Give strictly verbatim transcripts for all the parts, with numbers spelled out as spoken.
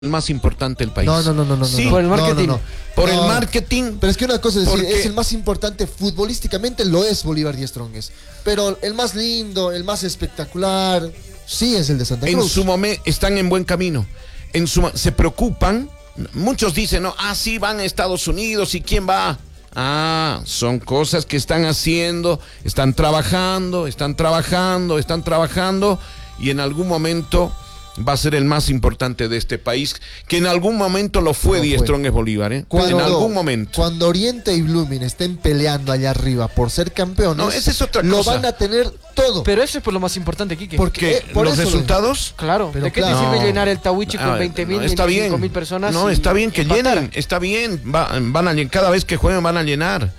el más importante del país. No, no, no, no, no. Sí, no, por el marketing. No, no, no. Por no, el marketing. Pero es que una cosa es decir, porque... es el más importante futbolísticamente, lo es Bolívar Die Strongest. Pero el más lindo, el más espectacular, sí es el de Santa Cruz. En su momento están en buen camino. En su, se preocupan. Muchos dicen, no, ah, sí, van a Estados Unidos y quién va. Ah, son cosas que están haciendo, están trabajando, están trabajando, están trabajando y en algún momento va a ser el más importante de este país, que en algún momento lo fue Die Strongest Bolívar, ¿eh? Cuando, en algún momento. Cuando Oriente y Blooming estén peleando allá arriba por ser campeones, no, esa es otra lo cosa. Van a tener todo. Pero eso es por lo más importante, Quique. Porque eh, por los eso, resultados. Claro, pero ¿de qué claro. te sirve no. llenar el Tawichi con Ah, veinte mil, no, está veinticinco bien. mil personas? No, y, está bien que empatar. llenen, está bien, va, van a, cada vez que jueguen van a llenar.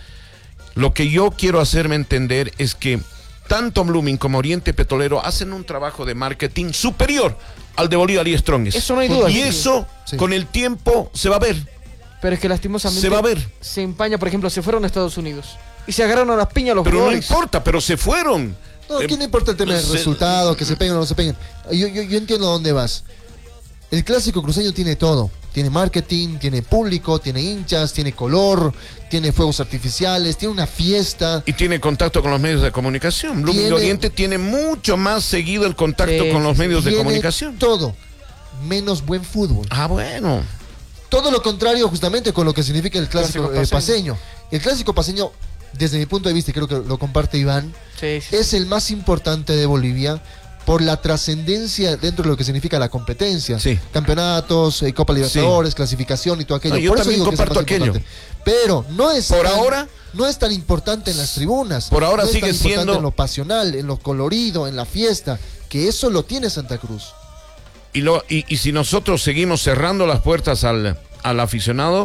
Lo que yo quiero hacerme entender es que tanto Blooming como Oriente Petrolero hacen un trabajo de marketing superior al de Bolívar Die Strongest. Eso no hay duda. Y sí. eso, sí. con el tiempo, se va a ver. Pero es que lastimosamente se va a ver. Se empaña, por ejemplo, se fueron a Estados Unidos y se agarraron a las piñas los Pero jugadores. no importa, pero se fueron. No, ¿qué no importa el tema del se, resultado, que se peguen o no se peguen? Yo, yo, yo entiendo a dónde vas. El clásico cruceño tiene todo. Tiene marketing, tiene público, tiene hinchas, tiene color, tiene fuegos artificiales, tiene una fiesta. Y tiene contacto con los medios de comunicación. Blooming tiene, Oriente tiene mucho más seguido el contacto sí, con los medios de comunicación. Todo, menos buen fútbol. Ah, bueno. Todo lo contrario justamente con lo que significa el clásico, clásico eh, paseño. El clásico paseño, desde mi punto de vista, y creo que lo comparte Iván, sí, sí. es el más importante de Bolivia por la trascendencia dentro de lo que significa la competencia. Sí. Campeonatos, eh, Copa Libertadores, sí. clasificación y todo aquello. No, yo por también eso digo comparto que es aquello. Pero no es por tan, ahora no es tan importante en las tribunas. Por ahora no sigue es tan siendo en lo pasional, en lo colorido, en la fiesta, que eso lo tiene Santa Cruz. Y, lo, y, y si nosotros seguimos cerrando las puertas al, al aficionado,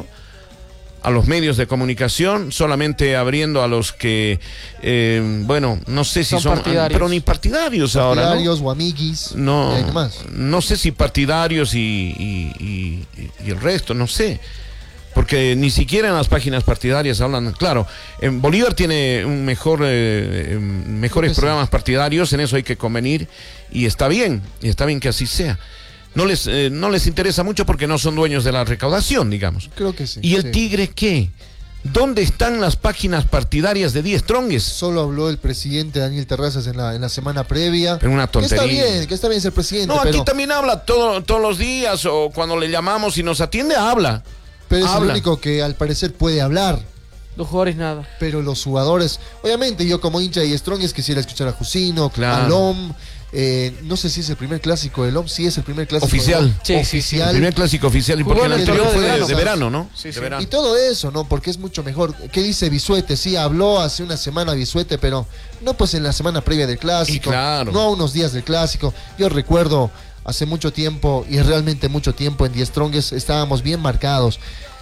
a los medios de comunicación, solamente abriendo a los que, eh, bueno, no sé si son, son partidarios. pero ni partidarios, partidarios ahora, ¿no? Partidarios o amiguis. No, no sé si partidarios y, y, y, y el resto, no sé. Porque ni siquiera en las páginas partidarias hablan, claro, en Bolívar tiene un mejor, eh, mejores programas partidarios, en eso hay que convenir, y está bien, y está bien que así sea. No les, eh, no les interesa mucho porque no son dueños de la recaudación, digamos. Creo que sí. ¿Y el sí. Tigre qué? ¿Dónde están las páginas partidarias de Die Strongest? Solo habló el presidente Daniel Terrazas en la, en la semana previa. Pero una tontería. Que está bien, que está bien ser presidente. No, pero... aquí también habla todo, todos los días, o cuando le llamamos y nos atiende, habla. Pero es habla. el único que al parecer puede hablar. Los jugadores nada. Pero los jugadores, obviamente yo como hincha de Die Strongest quisiera escuchar a Jusino, claro. a Lom. Eh, no sé si es el primer clásico de Lom, sí es el primer clásico oficial. Sí, oficial. El primer clásico oficial, y porque el anterior fue de, verano, de verano, ¿no? Sí, sí. De verano. Y todo eso, ¿no? Porque es mucho mejor. ¿Qué dice Bisuete? Sí, habló hace una semana Bisuete, pero no pues en la semana previa del clásico, claro. no a unos días del clásico. Yo recuerdo hace mucho tiempo, y realmente mucho tiempo en Die Strongest estábamos bien marcados.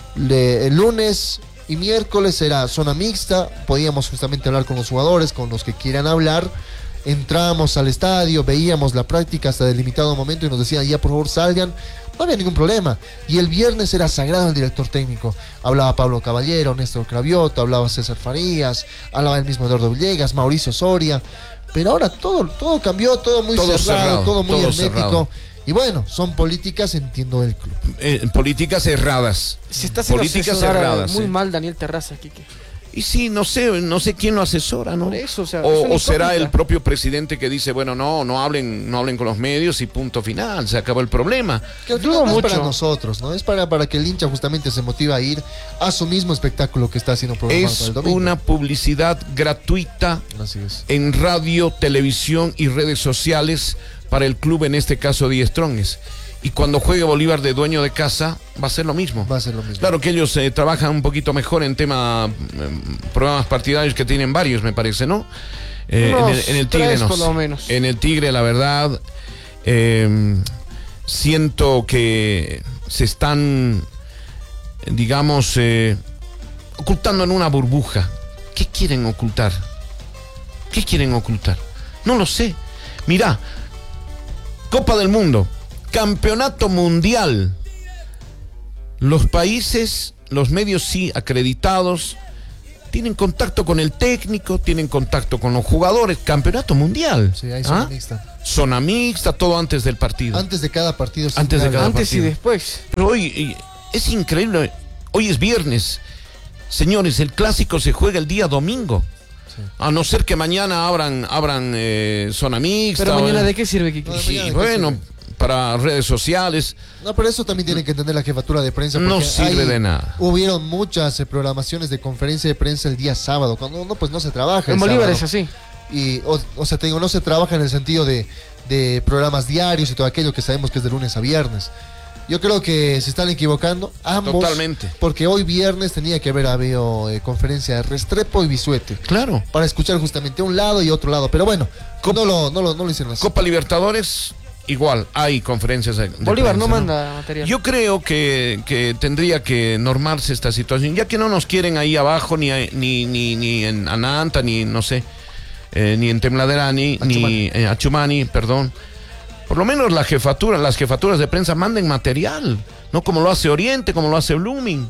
Le, el lunes y miércoles era zona mixta, podíamos justamente hablar con los jugadores, con los que quieran hablar. Entrábamos al estadio, veíamos la práctica hasta delimitado momento y nos decían ya por favor salgan, no había ningún problema. Y el viernes era sagrado el director técnico, hablaba Pablo Caballero, Néstor Cravioto, hablaba César Farías, hablaba el mismo Eduardo Villegas, Mauricio Soria, pero ahora todo, todo cambió, todo muy todo cerrado, cerrado, todo muy todo hermético. Cerrado. Y bueno, son políticas, entiendo del club. Eh, políticas erradas. Se está haciendo políticas erradas. Muy eh. mal Daniel Terrazas, Quique. Y sí, no sé, no sé quién lo asesora, ¿no? Por eso, o sea, o, o será el propio presidente que dice, bueno, no, no hablen, no hablen con los medios y punto final, se acabó el problema. Que al final no es para nosotros, ¿no? Es para, para que el hincha justamente se motive a ir a su mismo espectáculo que está haciendo programado es para el domingo. Una publicidad gratuita. Así es. En radio, televisión y redes sociales para el club, en este caso Die Strongest. Y cuando juegue Bolívar de dueño de casa, va a ser lo mismo. Va a ser lo mismo. Claro que ellos eh, trabajan un poquito mejor en tema eh, programas partidarios, que tienen varios, me parece, ¿no? Eh, en, el, en el Tigre tres, no. por lo menos. En el Tigre, la verdad, eh, siento que se están, digamos, eh, ocultando en una burbuja. ¿Qué quieren ocultar? ¿Qué quieren ocultar? No lo sé. Mirá, Copa del Mundo. Campeonato mundial. Los países, los medios sí acreditados, tienen contacto con el técnico, tienen contacto con los jugadores, campeonato mundial. Sí, hay zona ¿Ah? mixta. Zona mixta, todo antes del partido. Antes de cada partido. sí, Antes de claro. cada Antes partido. y después. Pero hoy y- es increíble, hoy es viernes. Señores, el clásico se juega el día domingo. Sí. A no ser que mañana abran, abran eh, zona mixta. Pero mañana, o- ¿de qué sirve, Kiki? No, Sí, mañana, ¿de qué bueno, sirve? para redes sociales. No, pero eso también tiene que entender la jefatura de prensa. No porque sirve ahí de nada. Hubieron muchas eh, programaciones de conferencia de prensa el día sábado, cuando no, pues no se trabaja. En el Bolívar sábado. es así. Y, o, o sea, te digo, no se trabaja en el sentido de, de programas diarios y todo aquello que sabemos que es de lunes a viernes. Yo creo que se están equivocando ambos. Totalmente. Porque hoy viernes tenía que haber habido eh, conferencia de Restrepo y Bisuete Claro. para escuchar justamente un lado y otro lado. Pero bueno, no lo, no lo, no lo hicieron así. Copa Libertadores, igual, hay conferencias de, de Bolívar no prensa, manda material. Yo creo que, que tendría que normarse esta situación, ya que no nos quieren ahí abajo, ni, ni, ni, ni en Ananta, ni no sé, eh, ni en Temladerani, ni Achumani. en Achumani, perdón. Por lo menos la jefatura, las jefaturas de prensa manden material, no como lo hace Oriente, como lo hace Blooming.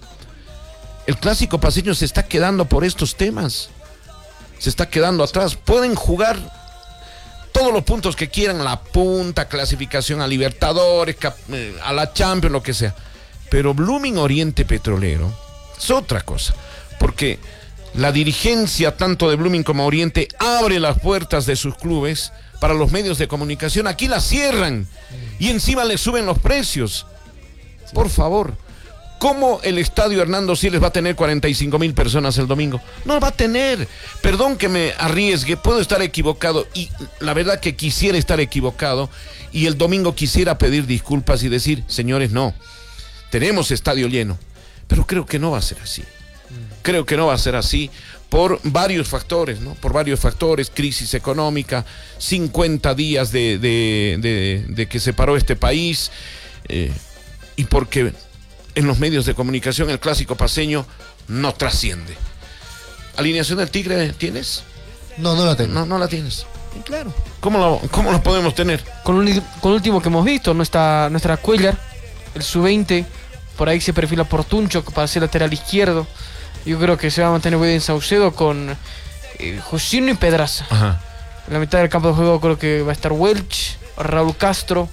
El clásico paceño se está quedando por estos temas. Se está quedando atrás. Pueden jugar todos los puntos que quieran, la punta, clasificación a Libertadores, cap- eh, a la Champions, lo que sea. Pero Blooming Oriente Petrolero es otra cosa. Porque la dirigencia, tanto de Blooming como Oriente, abre las puertas de sus clubes para los medios de comunicación. Aquí las cierran y encima le suben los precios. Por favor. ¿Cómo el estadio Hernando Siles va a tener cuarenta y cinco mil personas el domingo? No va a tener. Perdón que me arriesgue, puedo estar equivocado y la verdad que quisiera estar equivocado y el domingo quisiera pedir disculpas y decir, señores, no, tenemos estadio lleno. Pero creo que no va a ser así. Creo que no va a ser así por varios factores, ¿no? Por varios factores, crisis económica, cincuenta días de, de, de, de que se paró este país eh, y porque en los medios de comunicación el clásico paceño no trasciende. ¿Alineación del Tigre tienes? No, no la tengo. No, no la tienes. Y claro. ¿Cómo lo, cómo lo podemos tener? Con, un- con lo último que hemos visto, nuestra, nuestra Cuellar, el sub veinte, por ahí se perfila por Tuncho para ser lateral izquierdo. Yo creo que se va a mantener William Saucedo con eh, Jusino y Pedraza. Ajá. En la mitad del campo de juego creo que va a estar Welch, Raúl Castro,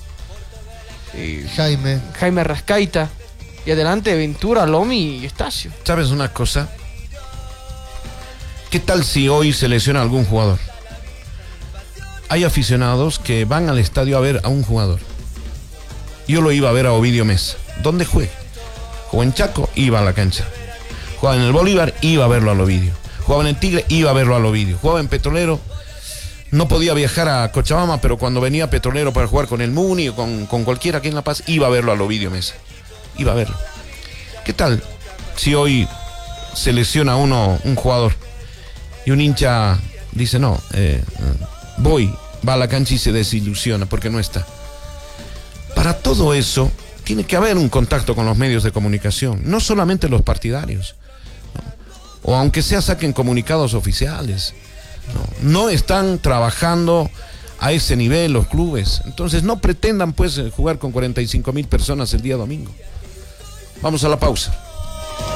eh, Jaime. Jaime Rascaita. Y adelante Ventura, Lomi y Estacio. ¿Sabes una cosa? ¿Qué tal si hoy se lesiona algún jugador? Hay aficionados que van al estadio a ver a un jugador. Yo lo iba a ver a Ovidio Mesa. ¿Dónde juega? Jugó en Chaco, iba a la cancha. Jugaba en el Bolívar, iba a verlo al Ovidio. Jugaba en el Tigre, iba a verlo al Ovidio. Jugaba en Petrolero, no podía viajar a Cochabamba, pero cuando venía Petrolero para jugar con el Muni o con, con cualquiera aquí en La Paz, iba a verlo al Ovidio Mesa. Iba a verlo. ¿Qué tal si hoy se lesiona uno, un jugador, y un hincha dice, no, eh, voy, va a la cancha y se desilusiona porque no está? Para todo eso tiene que haber un contacto con los medios de comunicación, no solamente los partidarios, ¿no? O aunque sea saquen comunicados oficiales, ¿no? No están trabajando a ese nivel los clubes, entonces no pretendan pues jugar con cuarenta y cinco mil personas el día domingo. Vamos a la pausa.